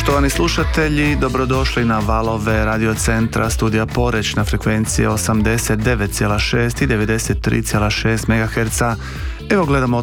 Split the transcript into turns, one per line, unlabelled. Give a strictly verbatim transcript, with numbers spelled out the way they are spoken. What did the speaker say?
Poštovani slušatelji, dobrodošli na valove Radio Centra Studija Poreć na frekvenciji osamdeset devet zarez šest i devedeset tri zarez šest megaherca. Evo gledamo